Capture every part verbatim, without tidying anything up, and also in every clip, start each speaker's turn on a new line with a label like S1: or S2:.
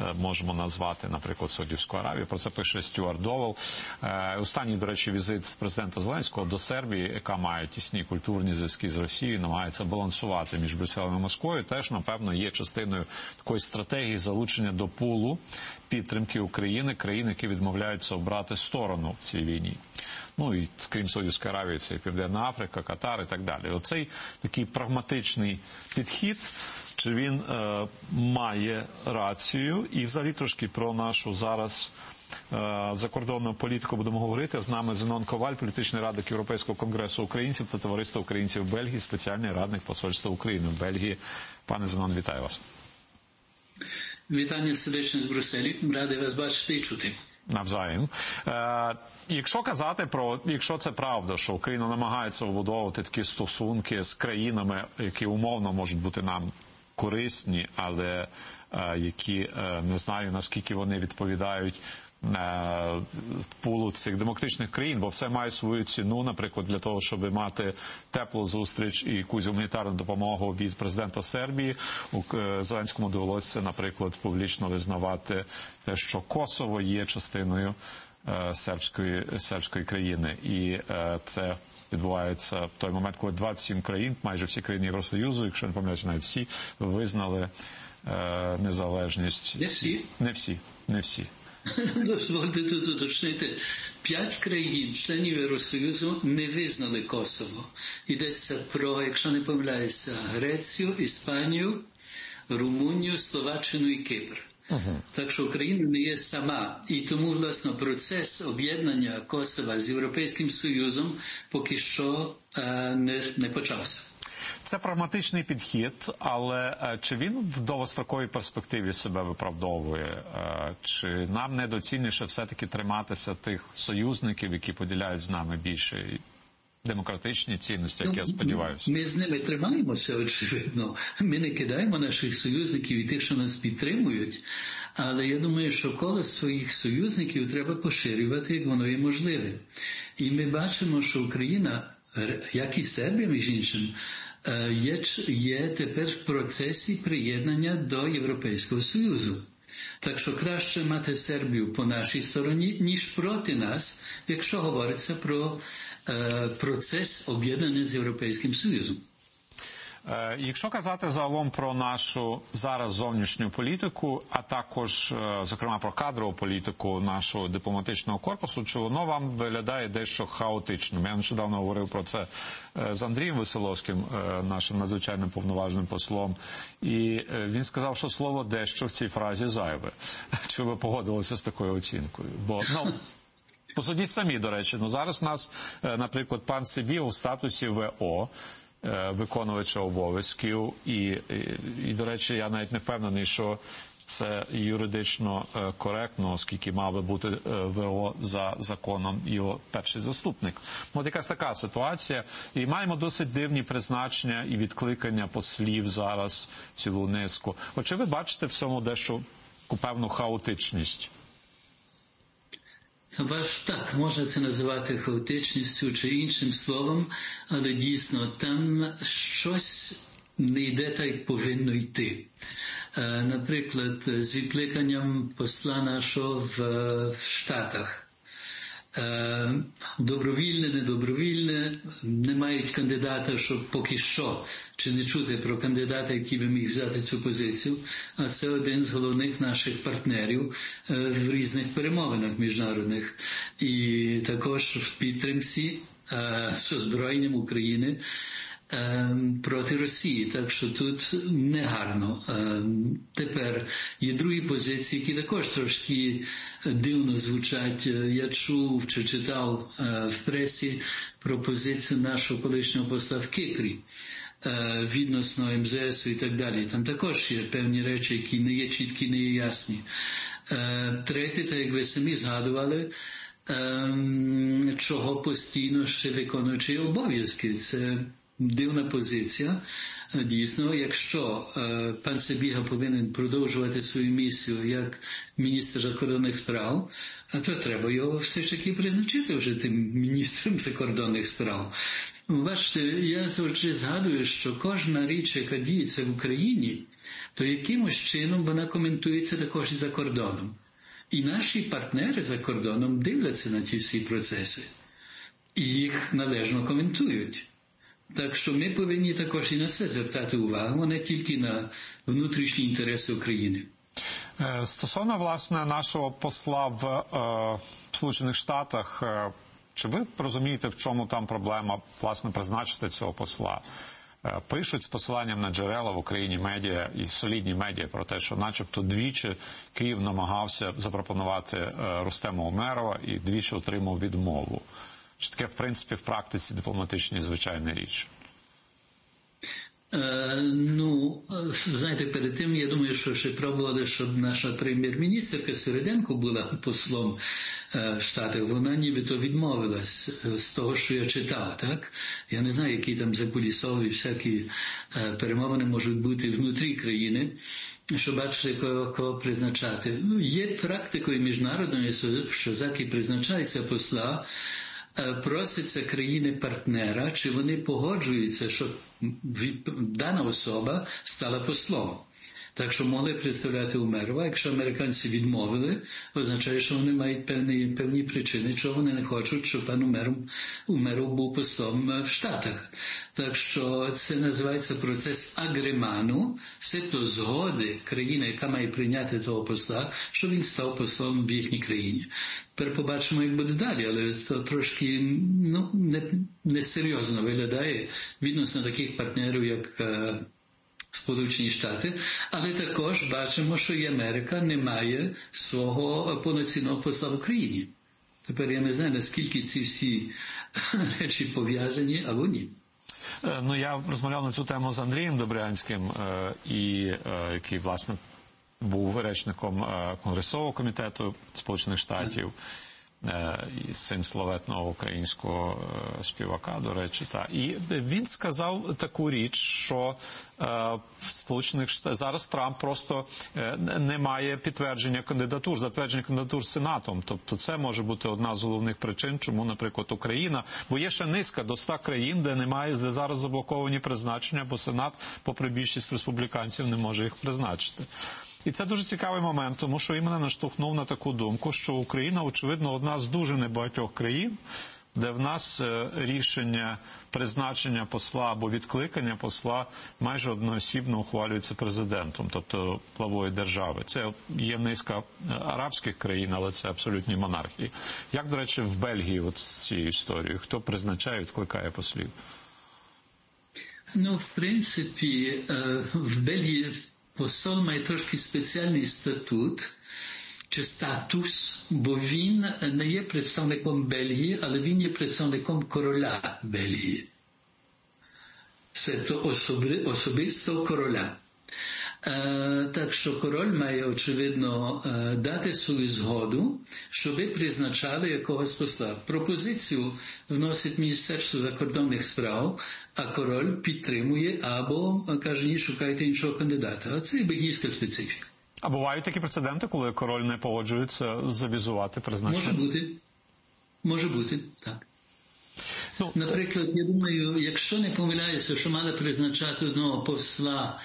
S1: можемо назвати, наприклад, Саудівську Аравію. Про це пише Стюарт Довел. Останній, до речі, візит президента Зеленського до Сербії, яка має тісні культурні зв'язки з Росією, намагається балансувати між Брюсселем і Москвою, теж, напевно, є частиною такої стратегії залучення до пулу підтримки України, країн, які відмовляються обрати сторону в цій війні. Ну і крім Саудівської Аравії, це і Південна Африка, Катар і так далі. Оцей такий прагматичний підхід, чи він е, має рацію, і взагалі трошки про нашу зараз е, закордонну політику будемо говорити. З нами Зенон Коваль, політичний радник Європейського конгресу українців та Товариства українців в Бельгії, спеціальний радник Посольства України в Бельгії. Пане Зенон, вітаю вас.
S2: Вітання сердечне з Брюсселі. Радий вас бачити і чути.
S1: Навзаєм. Е, якщо казати про, якщо це правда, що Україна намагається вибудовувати такі стосунки з країнами, які умовно можуть бути нам корисні, але е, які, е, не знаю, наскільки вони відповідають е, пулу цих демократичних країн, бо все має свою ціну, наприклад, для того, щоб мати теплу зустріч і якусь гуманітарну допомогу від президента Сербії. У Зеленському довелося, наприклад, публічно визнавати те, що Косово є частиною е, сербської, сербської країни. І е, це відбувається в той момент, коли двадцять сім країн, майже всі країни Євросоюзу, якщо не помиляюся, навіть всі, визнали е, незалежність.
S2: Не всі.
S1: Не всі. Не всі.
S2: Дозвольте тут уточнити. П'ять країн, членів Євросоюзу, не визнали Косово. Йдеться про, якщо не помиляюся, Грецію, Іспанію, Румунію, Словаччину і Кипр. Uh-huh. Так що Україна не є сама. І тому, власне, процес об'єднання Косова з Європейським Союзом поки що е, не, не почався.
S1: Це прагматичний підхід, але чи він в довгостроковій перспективі себе виправдовує? Чи нам недоцільніше все-таки триматися тих союзників, які поділяють з нами більше демократичні цінності, як я сподіваюся?
S2: Ми з ними тримаємося, очевидно. Ми не кидаємо наших союзників і тих, що нас підтримують. Але я думаю, що коло своїх союзників треба поширювати, як воно є можливе. І ми бачимо, що Україна, як і Сербія, між іншим, Є, є тепер в процесі приєднання до Європейського Союзу. Так що краще мати Сербію по нашій стороні, ніж проти нас, якщо говориться про е, процес об'єднання з Європейським Союзом.
S1: Якщо казати загалом про нашу зараз зовнішню політику, а також, зокрема, про кадрову політику нашого дипломатичного корпусу, чи воно вам виглядає дещо хаотичним? Я нещодавно говорив про це з Андрієм Веселовським, нашим надзвичайним повноважним послом, і він сказав, що слово «дещо» в цій фразі зайве. Чи ви погодилися з такою оцінкою? Бо, ну, посудіть самі, до речі, ну зараз у нас, наприклад, пан Сибіг у статусі ВО, виконувача обов'язків, і, і, і, до речі, я навіть не впевнений, що це юридично коректно, оскільки мав би бути ВО за законом його перший заступник. От якась така ситуація. І маємо досить дивні призначення і відкликання послів зараз, цілу низку. От чи ви бачите в цьому дещо певну хаотичність?
S2: Ваш, так, можна це називати хаотичністю чи іншим словом, але дійсно там щось не йде так, як повинно йти. Е, наприклад, з відкликанням посла нашого в, в Штатах. Е, добровільне, недобровільне, не мають кандидата, щоб поки що, чи не чути про кандидата, який би міг взяти цю позицію, а це один з головних наших партнерів е, в різних перемовинах міжнародних. І також в підтримці е, з озброєнням України проти Росії, так що тут негарно. Тепер є другі позиції, які також трошки дивно звучать. Я чув чи читав в пресі про позицію нашого колишнього посла в Кипрі відносно ем зе есу і так далі. Там також є певні речі, які не є чіткі, не є ясні. Третє, так як ви самі згадували, чого постійно ще виконуючи обов'язки. Це дивна позиція. Дійсно, якщо е, пан Сибіга повинен продовжувати свою місію як міністр закордонних справ, а то треба його все ж таки призначити вже тим міністром закордонних справ. Бачите, я завжди згадую, що кожна річ, яка діється в Україні, то якимось чином вона коментується також і за кордоном. І наші партнери за кордоном дивляться на ті всі процеси. І їх належно коментують. Так що ми повинні також і на це звертати увагу, не тільки на внутрішні інтереси України.
S1: Стосовно, власне, нашого посла в е, Сполучених Штатах, е, чи ви розумієте, в чому там проблема, власне, призначити цього посла? Е, пишуть з посиланням на джерела в Україні медіа і солідні медіа про те, що начебто двічі Київ намагався запропонувати е, Рустема Умерова і двічі отримав відмову. Чи таке, в принципі, в практиці дипломатичній звичайна річ?
S2: Е, ну, знаєте, перед тим, я думаю, що ще пробували, щоб наша прем'єр-міністерка Середенко була послом е, в Штатах. Вона нібито відмовилась з того, що я читав, так? Я не знаю, які там закулісові всякі е, перемовини можуть бути внутрі країни, щоб бачити, кого, кого призначати. Ну, є практикою міжнародною, що заки призначається посла, проситься країни-партнера, чи вони погоджуються, щоб дана особа стала послом. Так що могли представляти Умерова. Якщо американці відмовили, означає, що вони мають певні, певні причини, чого вони не хочуть, щоб пан Умеров, Умеров був послом в Штатах. Так що це називається процес агреману, себто згоди країни, яка має прийняти того посла, щоб він став послом в їхній країні. Тепер побачимо, як буде далі, але то трошки ну, не, несерйозно виглядає відносно таких партнерів, як Сполучені Штати, але також бачимо, що і Америка не має свого повноцінного посла в Україні. Тепер я не знаю, наскільки ці всі речі пов'язані, або ні.
S1: Ну, я розмовляв на цю тему з Андрієм Добрянським, і, який, власне, був речником Конгресового комітету Сполучених Штатів, і син славетного українського співака, до речі. Та. І він сказав таку річ, що в Сполучених Штатах зараз Трамп просто не має підтвердження кандидатур, затвердження кандидатур Сенатом. Тобто це може бути одна з головних причин, чому, наприклад, Україна, бо є ще низка до ста країн, де немає, де зараз заблоковані призначення, бо Сенат, попри більшість республіканців, не може їх призначити. І це дуже цікавий момент, тому що і мене наштовхнув на таку думку, що Україна, очевидно, одна з дуже небагатьох країн, де в нас рішення призначення посла або відкликання посла майже одноосібно ухвалюється президентом, тобто главою держави. Це є низка арабських країн, але це абсолютні монархії. Як, до речі, в Бельгії от з цією історією? Хто призначає, відкликає послів?
S2: Ну, в принципі, в Бельгії посол має трошки спеціальний статут, чи статус, бо він не є представником Бельгії, але він є представником короля Бельгії. Це то особи, особисто короля. Е, так що король має, очевидно, е, дати свою згоду, щоби призначали якогось посла. Пропозицію вносить Міністерство закордонних справ, а король підтримує або каже, ні, шукайте іншого кандидата. А це і бельгійська специфіка.
S1: А бувають такі прецеденти, коли король не погоджується завізувати призначення?
S2: Може бути. Може бути, так. Ну, наприклад, я думаю, якщо не помиляюся, що мали призначати одного посла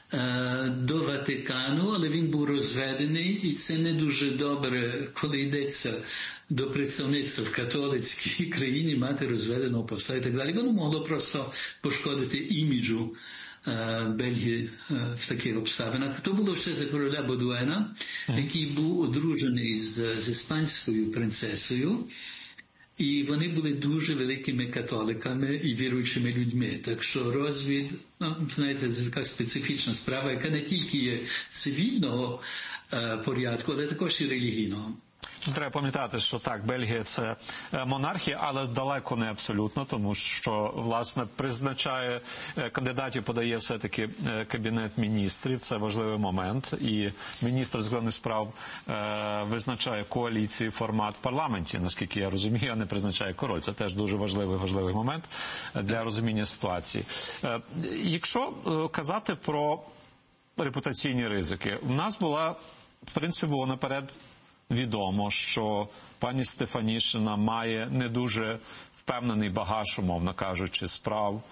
S2: до Ватикану, але він був розведений, і це не дуже добре, коли йдеться до представництва в католицькій країні мати розведеного посла і так далі. Воно могло просто пошкодити іміджу Бельгії в таких обставинах. То було ще за короля Бодуена, який був одружений з, з іспанською принцесою, і вони були дуже великими католиками і віруючими людьми. Так що розвід, ну, знаєте, це така специфічна справа, яка не тільки є цивільного е, порядку, але також і релігійного.
S1: Треба пам'ятати, що так, Бельгія – це монархія, але далеко не абсолютно, тому що, власне, призначає кандидатів, подає все-таки Кабінет міністрів, це важливий момент, і міністр закордонних справ е, визначає коаліції, формат в парламенті, наскільки я розумію, а не призначає король. Це теж дуже важливий, важливий момент для розуміння ситуації. Е, якщо казати про репутаційні ризики, у нас була, в принципі, було наперед відомо, що пані Стефанішина має не дуже впевнений багаж, умовно кажучи, справ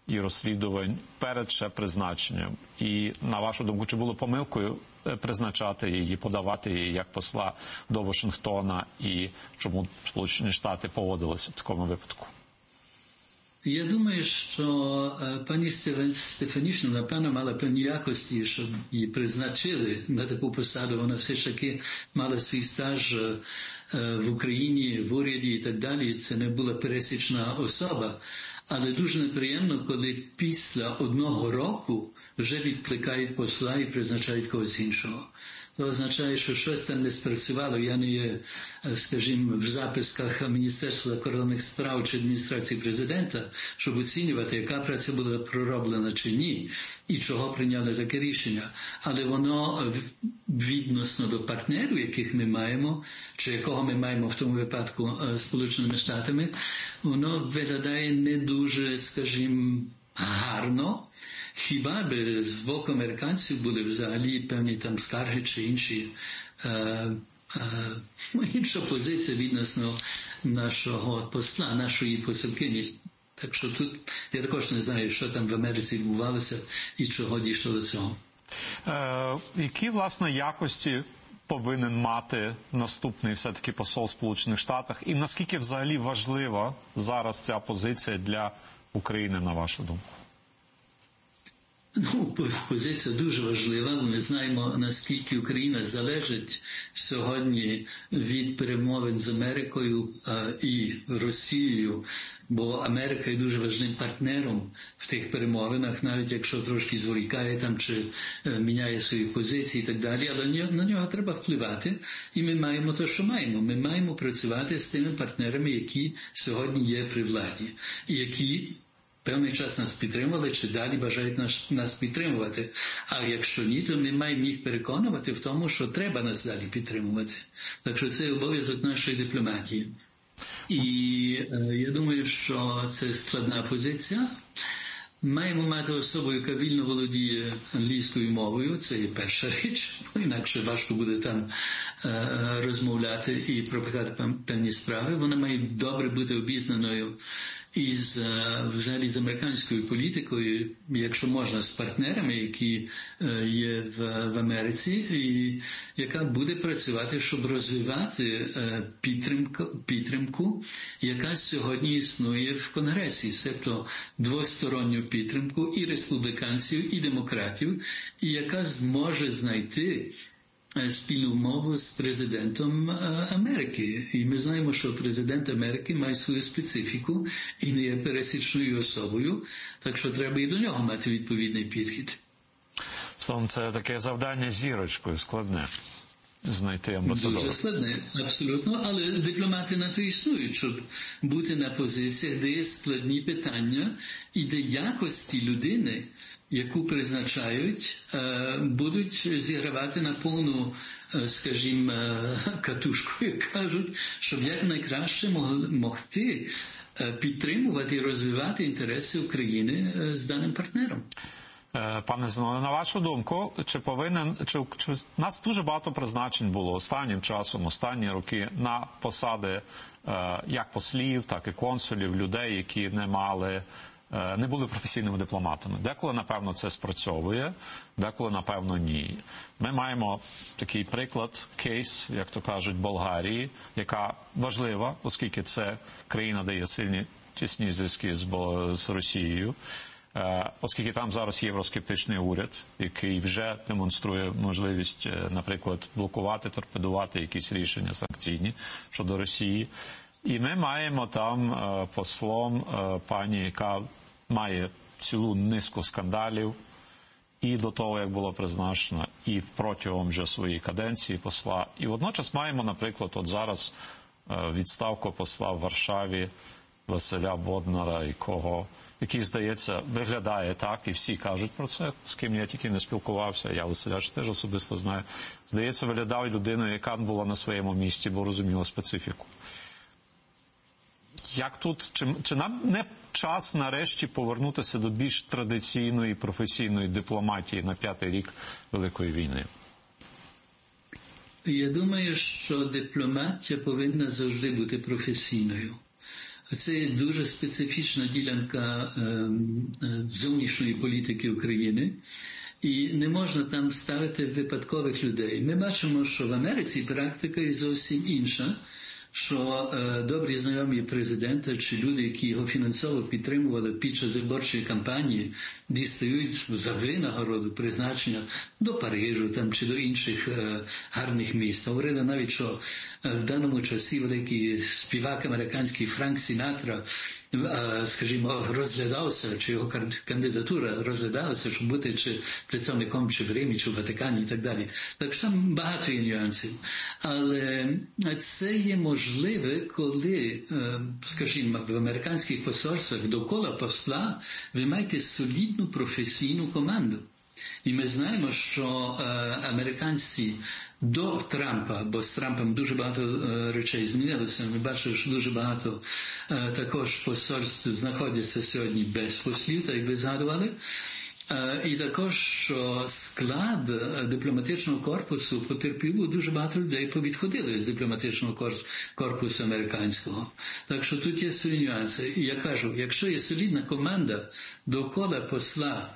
S1: і розслідувань перед ще призначенням. І, на вашу думку, чи було помилкою призначати її, подавати її як посла до Вашингтона, і чому Сполучені Штати поводилися в такому випадку?
S2: Я думаю, що пані Стефанішина, напевно, мала певні якості, щоб її призначили на таку посаду. Вона все ж таки мала свій стаж в Україні, в уряді і так далі. Це не була пересічна особа. Але дуже неприємно, коли після одного року вже відкликають посла і призначають когось іншого. Це означає, що щось там не спрацювало. Я не є, скажімо, в записках Міністерства закордонних справ чи адміністрації президента, щоб оцінювати, яка праця була пророблена чи ні, і чого прийняли таке рішення. Але воно відносно до партнерів, яких ми маємо, чи якого ми маємо в тому випадку Сполученими Штатами, воно виглядає не дуже, скажімо, гарно. Хіба би з боку американців були взагалі певні там скарги чи інші, е, е, інша позиція відносно нашого посла, нашої посилкині. Так що тут я також не знаю, що там в Америці відбувалося і чого дійшло до цього.
S1: Е, які, власне, якості повинен мати наступний все-таки посол в Сполучених Штатах? І наскільки взагалі важлива зараз ця позиція для України, на вашу думку?
S2: Ну, позиція дуже важлива. Ми знаємо, наскільки Україна залежить сьогодні від перемовин з Америкою а, і Росією, бо Америка є дуже важливим партнером в тих перемовинах, навіть якщо трошки зволікає там чи е, міняє свої позиції і так далі, але на нього треба впливати, і ми маємо те, що маємо. Ми маємо працювати з тими партнерами, які сьогодні є при владі, і які певний час нас підтримували, чи далі бажають нас, нас підтримувати. А якщо ні, то ми маємо їх переконувати в тому, що треба нас далі підтримувати. Так що це обов'язок нашої дипломатії. І е, я думаю, що це складна позиція. Маємо мати особу, яка вільно володіє англійською мовою, це є перша річ, бо інакше важко буде там е, розмовляти і пропікати певні справи. Вона має добре бути обізнаною із, взагалі, з американською політикою, якщо можна, з партнерами, які е, є в, в Америці, і яка буде працювати, щоб розвивати е, підтримку, підтримку, яка сьогодні існує в Конгресі, тобто двосторонню підтримку і республіканців, і демократів, і яка зможе знайти спільну мову з президентом Америки. І ми знаємо, що президент Америки має свою специфіку і не є пересічною особою, так що треба і до нього мати відповідний підхід.
S1: Словом, це таке завдання зірочкою складне. Знайти амбасадора.
S2: Дуже складне, абсолютно, але дипломати на то існують, щоб бути на позиціях, де є складні питання і де якості людини, яку призначають, будуть зігравати на повну, скажімо, катушку, як кажуть, щоб якнайкраще могти підтримувати і розвивати інтереси України з даним партнером.
S1: Пане Зіновію, на вашу думку, чи повинен, чи, чи у нас дуже багато призначень було останнім часом, останні роки на посади е, як послів, так і консулів, людей, які не мали, е, не були професійними дипломатами. Деколи, напевно, це спрацьовує, деколи, напевно, ні. Ми маємо такий приклад, кейс, як то кажуть, Болгарії, яка важлива, оскільки це країна, де є сильні тісні зв'язки з, з Росією. Оскільки там зараз євроскептичний уряд, який вже демонструє можливість, наприклад, блокувати, торпедувати якісь рішення санкційні щодо Росії. І ми маємо там послом пані, яка має цілу низку скандалів і до того, як було призначено, і протягом вже своєї каденції посла. І водночас маємо, наприклад, от зараз відставку посла в Варшаві Василя Боднара, якого який, здається, виглядає так, і всі кажуть про це, з ким я тільки не спілкувався, я Василя ж теж особисто знаю. Здається, виглядав людиною, яка була на своєму місці, бо розуміла специфіку. Як тут, чи, чи нам не час нарешті повернутися до більш традиційної професійної дипломатії на п'ятий рік Великої війни?
S2: Я думаю, що дипломатія повинна завжди бути професійною. Це дуже специфічна ділянка зовнішньої політики України. І не можна там ставити випадкових людей. Ми бачимо, що в Америці практика є зовсім інша, що е, добрі знайомі президента чи люди, які його фінансово підтримували під час виборчої кампанії, дістають за винагороду призначення до Парижу там, чи до інших е, гарних міст. Говорили навіть, що е, в даному часі великий співак американський Франк Сінатра, е, скажімо, розглядався, чи його кандидатура розглядалася, щоб бути чи представником чи в Римі, чи в Ватикані і так далі. Так що там багато є нюансів. Але це є можливе, коли, скажімо, в американських посольствах довкола посла ви маєте солідну професійну команду. І ми знаємо, що американці до Трампа, бо з Трампом дуже багато речей змінилося, ми бачили, що дуже багато також посольств знаходяться сьогодні без послів, так як ви згадували. І також, що склад дипломатичного корпусу потерпів, дуже багато людей повідходили з дипломатичного корпусу американського. Так що тут є свої нюанси. І я кажу, якщо є солідна команда довкола посла,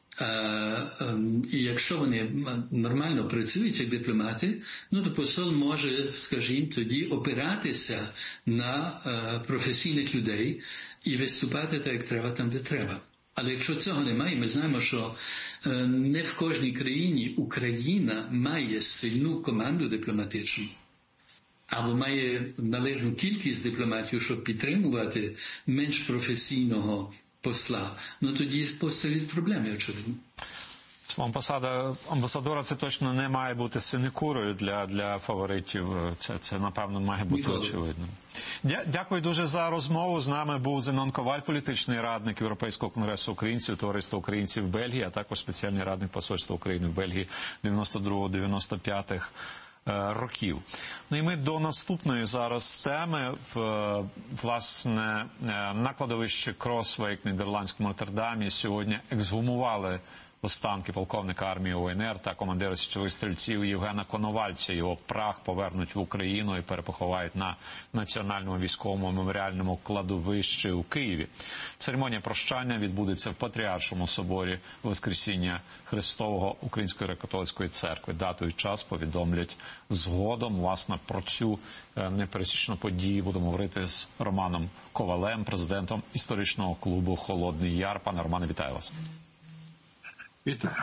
S2: і якщо вони нормально працюють як дипломати, ну то посол може, скажімо, тоді опиратися на професійних людей і виступати так, як треба, там, де треба. Але якщо цього немає, ми знаємо, що не в кожній країні Україна має сильну команду дипломатичну, або має належну кількість дипломатів, щоб підтримувати менш професійного посла. Ну тоді постають проблеми, очевидно.
S1: Посада амбасадора це точно не має бути синекурою для, для фаворитів. Це, це, напевно, має бути Ніколи. очевидно. Дя, дякую дуже за розмову. З нами був Зенон Коваль, політичний радник Європейського конгресу українців, Товариства українців в Бельгії, а також спеціальний радник Посольства України в Бельгії дев'яносто другого - дев'яносто п'ятих років. Ну і ми до наступної зараз теми. В, власне, на кладовищі Кросвейк в нідерландському Роттердамі сьогодні ексгумували останки полковника армії УНР та командира січових стрільців Євгена Коновальця. Його прах повернуть в Україну і перепоховають на Національному військовому меморіальному кладовищі у Києві. Церемонія прощання відбудеться в Патріаршому соборі Воскресіння Христового Української греко-католицької церкви. Дату і час повідомлять згодом. Власне, про цю непересічну подію будемо говорити з Романом Ковалем, президентом історичного клубу «Холодний Яр». Пане Романе, вітаю вас.
S3: Вітаю.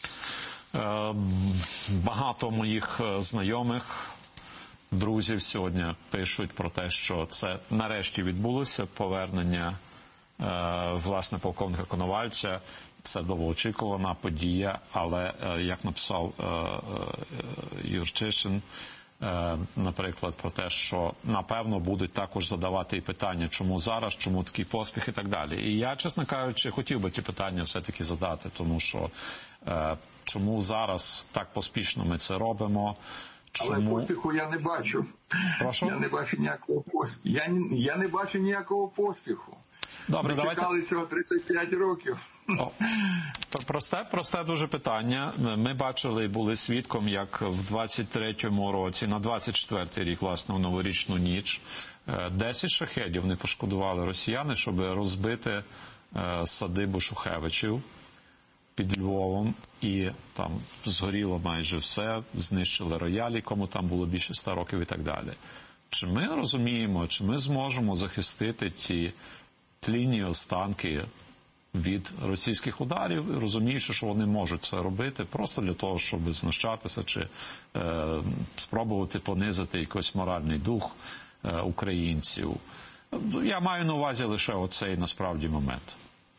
S1: Багато моїх знайомих, друзів сьогодні пишуть про те, що це нарешті відбулося, повернення, власне, полковника Коновальця. Це довгоочікувана подія, але, як написав Юрчишин, наприклад, про те, що, напевно, будуть також задавати і питання, чому зараз, чому такий поспіх і так далі. І я, чесно кажучи, хотів би ті питання все-таки задати, тому що е, чому зараз так поспішно ми це робимо, чому...
S3: Але поспіху я не бачу.
S1: Прошу?
S3: Я не бачу ніякого поспіху. Я, я не бачу ніякого поспіху.
S1: Добре,
S3: ми
S1: давайте...
S3: чекали цього тридцять п'ять років.
S1: О, просте, просте дуже питання. Ми бачили і були свідком, як в двадцять третьому році, на двадцять четвертий рік, власне, у новорічну ніч, десять шахедів не пошкодували росіяни, щоб розбити садибу Шухевичів під Львовом, і там згоріло майже все, знищили роялі, кому там було більше ста років і так далі. Чи ми розуміємо, чи ми зможемо захистити ті тлінні останки від російських ударів, розуміючи, що вони можуть це робити просто для того, щоб знущатися чи е, спробувати понизити якийсь моральний дух е, українців. Я маю на увазі лише оцей, насправді, момент.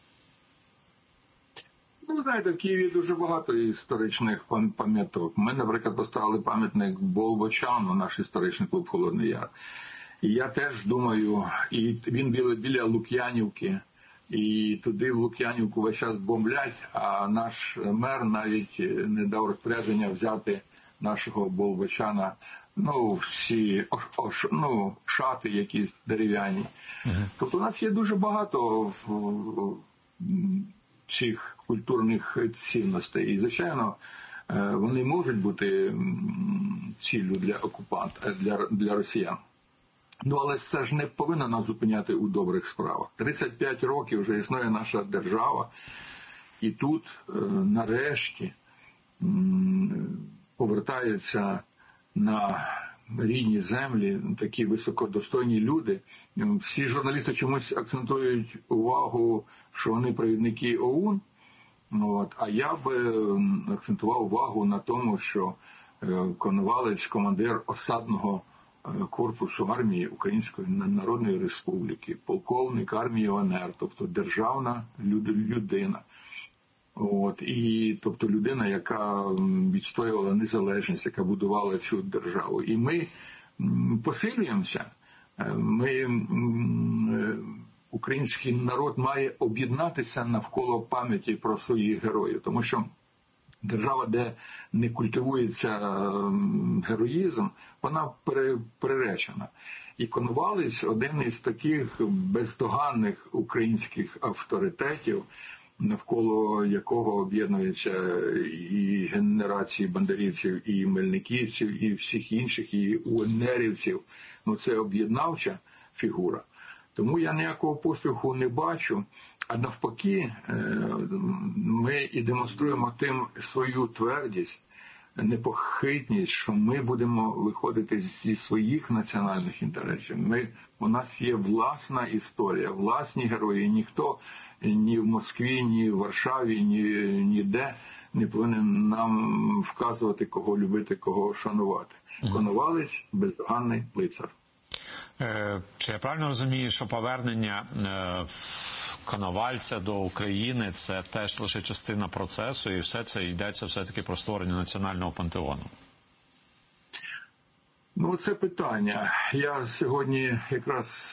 S3: Ну, знаєте, в Києві дуже багато історичних пам'яток. Ми, наприклад, поставили пам'ятник Болбочану, наш історичний клуб «Холодний Яр». І я теж думаю, і він біля, біля Лук'янівки, і туди в Лук'янівку весь час бомблять, а наш мер навіть не дав розпорядження взяти нашого Болбочана, ну, всі ош, ош, ну, шати якісь дерев'яні. Угу. Тобто у нас є дуже багато в, в, цих культурних цінностей. І, звичайно, вони можуть бути ціллю для окупанта, для, для росіян. Ну, але це ж не повинно нас зупиняти у добрих справах. тридцять п'ять років вже існує наша держава, і тут, нарешті, повертаються на рідні землі такі високодостойні люди. Всі журналісти чомусь акцентують увагу, що вони провідники ОУН. От. А я би акцентував увагу на тому, що Коновалець – командир осадного корпусу армії Української Народної Республіки, полковник армії ОНР, тобто державна людина. От, і, тобто людина, яка відстоювала незалежність, яка будувала цю державу. І ми посилюємося. Ми, український народ має об'єднатися навколо пам'яті про своїх героїв. Тому що держава, де не культивується героїзм, вона приречена. І Коновалець – один із таких бездоганних українських авторитетів, навколо якого об'єднуються і генерації бандерівців, і мельниківців, і всіх інших, і уенерівців. Ну, це об'єднавча фігура. Тому я ніякого поспіху не бачу, а навпаки, ми і демонструємо тим свою твердість, непохитність, що ми будемо виходити зі своїх національних інтересів. Ми, у нас є власна історія, власні герої. Ніхто ні в Москві, ні в Варшаві, ні ніде не повинен нам вказувати, кого любити, кого шанувати. Коновалець – бездоганний лицар.
S1: Чи я правильно розумію, що повернення Коновальця до України – це теж лише частина процесу, і все це йдеться все-таки про створення національного пантеону?
S3: Ну, це питання. Я сьогодні якраз,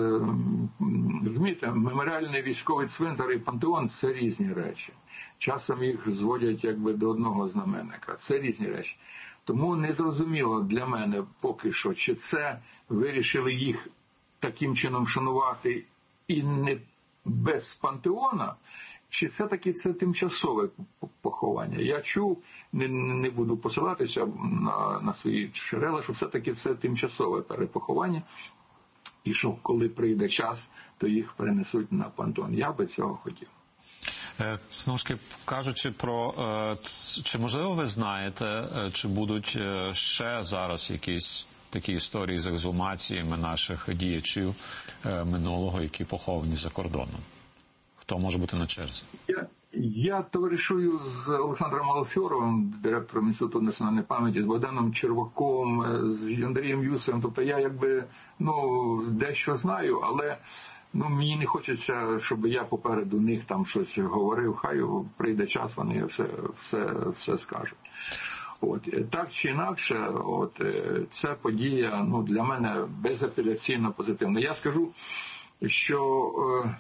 S3: розумієте, меморіальний військовий цвинтар і пантеон – це різні речі. Часом їх зводять якби до одного знаменника. Це різні речі. Тому не зрозуміло для мене поки що, чи це вирішили їх таким чином шанувати і не без пантеона, чи це таки це тимчасове поховання. Я чув, не, не буду посилатися на, на свої джерела, що все-таки це тимчасове перепоховання, і що коли прийде час, то їх перенесуть на пантеон. Я би цього хотів.
S1: Знову ж таки, кажучи про, чи можливо ви знаєте, чи будуть ще зараз якісь такі історії з ексгумаціями наших діячів минулого, які поховані за кордоном? Хто може бути на черзі?
S3: Я, я товаришую з Олександром Малофьоровим, директором Інституту національної пам'яті, з Богданом Черваком, з Андрієм Юсовим. Тобто я якби, ну, дещо знаю, але ну, мені не хочеться, щоб я попереду них там щось говорив. Хай прийде час, вони все, все, все скажуть. От, так чи інакше, от, ця подія, ну, для мене безапеляційно позитивна. Я скажу, що е,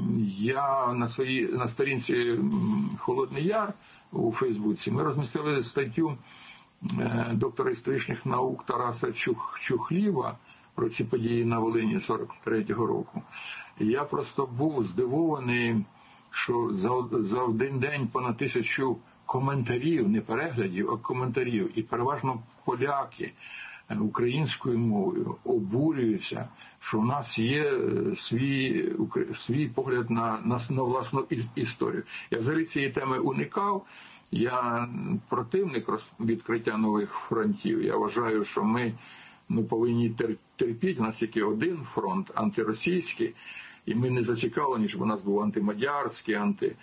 S3: я на своїй на сторінці Холодний Яр у Фейсбуці ми розмістили статтю е, доктора історичних наук Тараса Чух, Чухліва про ці події на Волині сорок третього року. І я просто був здивований, що за, за один день понад тисячу коментарів, не переглядів, а коментарів, і переважно поляки українською мовою обурюються, що в нас є свій, свій погляд на, на, на власну історію. Я взагалі цієї теми уникав. Я противник відкриття нових фронтів. Я вважаю, що ми, ми повинні терпіти. У нас тільки один фронт, антиросійський, і ми не зацікавлені, щоб у нас був антимадярський, анти,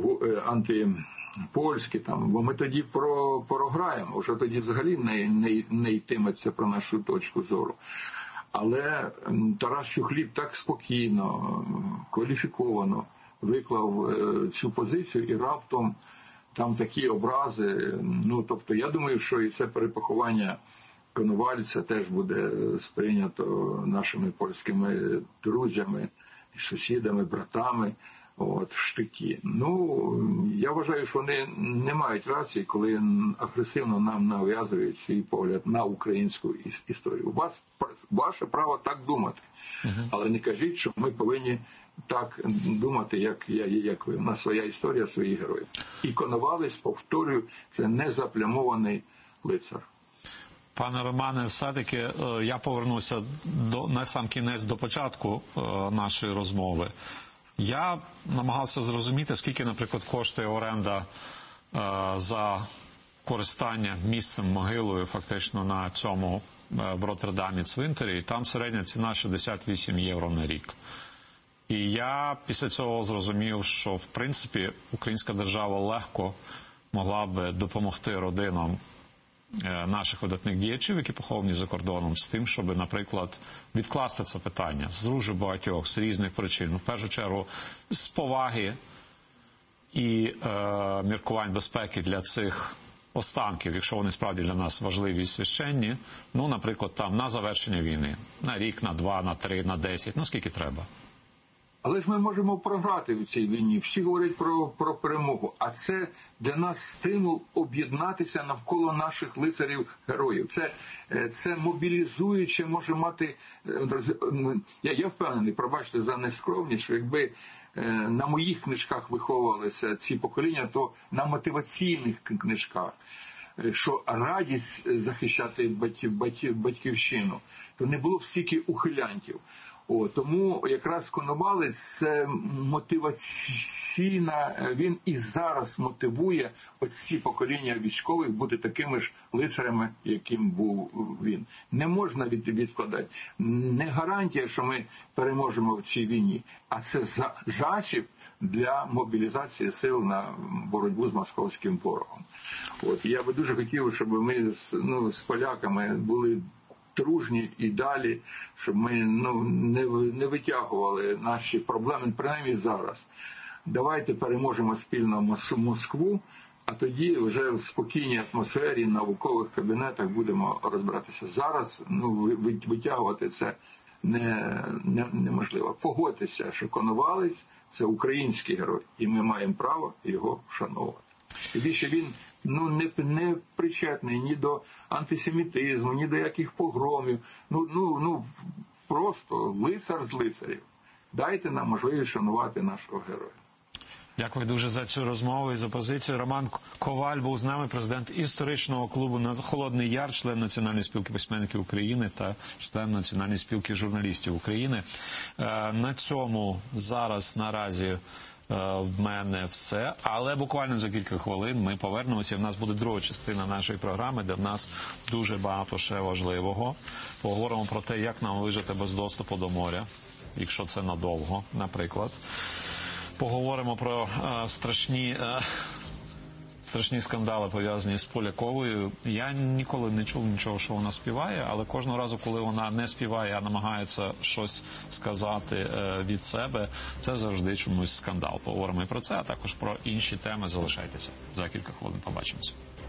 S3: антипольський, там, бо ми тоді про, програємо, вже тоді взагалі не, не, не йтиметься про нашу точку зору. Але Тарас Чухлів так спокійно, кваліфіковано виклав цю позицію, і раптом там такі образи. Ну, тобто, я думаю, що і це перепоховання Коновальця теж буде сприйнято нашими польськими друзями, сусідами, братами, от, в штики. Ну, я вважаю, що вони не мають рації, коли агресивно нам нав'язують свій погляд на українську історію. У вас ваше право так думати, але не кажіть, що ми повинні так думати, як я, як ви. У нас своя історія, свої герої. І Коновалець, повторюю, це не заплямований лицар.
S1: Пане Романе, все-таки я повернуся до, на сам кінець до початку нашої розмови. Я намагався зрозуміти, скільки, наприклад, коштує оренда за користання місцем, могилою, фактично на цьому в Роттердамі цвинтарі, і там середня ціна шістдесят вісім євро на рік. І я після цього зрозумів, що, в принципі, українська держава легко могла б допомогти родинам наших видатних діячів, які поховані за кордоном, з тим, щоб, наприклад, відкласти це питання з дуже багатьох, з різних причин. В першу чергу, з поваги і е, міркувань безпеки для цих останків, якщо вони справді для нас важливі і священні, ну, наприклад, там на завершення війни, на рік, на два, на три, на десять, ну, скільки треба.
S3: Але ж ми можемо програти в цій війні. Всі говорять про, про перемогу. А це для нас стимул об'єднатися навколо наших лицарів-героїв. Це, це мобілізуюче може мати... Я, я впевнений, пробачте за нескромність, що якби на моїх книжках виховувалися ці покоління, то на мотиваційних книжках, що радість захищати батьків, батьків, батьківщину, то не було б стільки ухилянтів. О, тому якраз Коновалець – це мотиваційна, він і зараз мотивує оці покоління військових бути такими ж лицарями, яким був він. Не можна відкладати. Не гарантія, що ми переможемо в цій війні, а це засіб для мобілізації сил на боротьбу з московським ворогом. От, я би дуже хотів, щоб ми ну, з поляками були дружні і далі, щоб ми ну, не, не витягували наші проблеми, принаймні зараз. Давайте переможемо спільно Москву, а тоді вже в спокійній атмосфері, наукових кабінетах будемо розбиратися. Зараз ну, витягувати це не, не, неможливо. Погодьтеся, що Коновалець – це український герой, і ми маємо право його вшановувати. І більше він ну, не, не причетний ні до антисемітизму, ні до яких погромів. Ну, ну, ну, просто лицар з лицарів. Дайте нам можливість шанувати нашого героя.
S1: Дякую дуже за цю розмову і за позицію. Роман Коваль був з нами, президент історичного клубу «Холодний Яр», член Національної спілки письменників України та член Національної спілки журналістів України. На цьому зараз наразі в мене все, але буквально за кілька хвилин ми повернемося, і в нас буде друга частина нашої програми, де в нас дуже багато ще важливого. Поговоримо про те, як нам вижити без доступу до моря, якщо це надовго, наприклад. Поговоримо про е, страшні, е, страшні скандали, пов'язані з Поляковою. Я ніколи не чув нічого, що вона співає, але кожного разу, коли вона не співає, а намагається щось сказати е, від себе, це завжди чомусь скандал. Поговоримо і про це, а також про інші теми. Залишайтеся. За кілька хвилин побачимося.